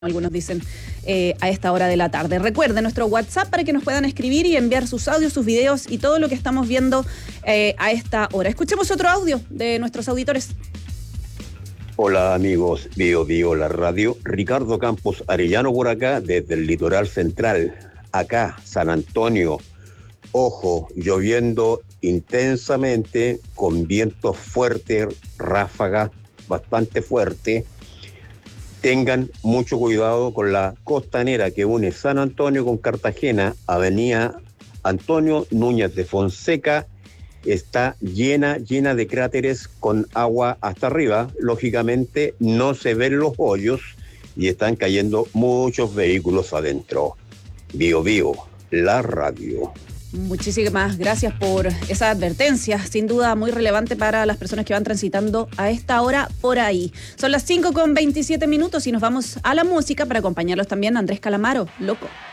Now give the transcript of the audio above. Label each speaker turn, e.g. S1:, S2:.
S1: algunos dicen a esta hora de la tarde. Recuerden nuestro WhatsApp para que nos puedan escribir y enviar sus audios, sus videos y todo lo que estamos viendo a esta hora. Escuchemos otro audio de nuestros auditores.
S2: Hola amigos, Bio la radio. Ricardo Campos Arellano por acá, desde el litoral central. Acá, San Antonio. Ojo, lloviendo intensamente, con vientos fuertes, ráfagas bastante fuertes. Tengan mucho cuidado con la costanera que une San Antonio con Cartagena, avenida Antonio Núñez de Fonseca, está llena de cráteres con agua hasta arriba. Lógicamente no se ven los hoyos y están cayendo muchos vehículos adentro. Bio, la radio.
S1: Muchísimas gracias por esa advertencia, sin duda muy relevante para las personas que van transitando a esta hora por ahí. Son las 5:27 y nos vamos a la música para acompañarlos también Andrés Calamaro, Loco.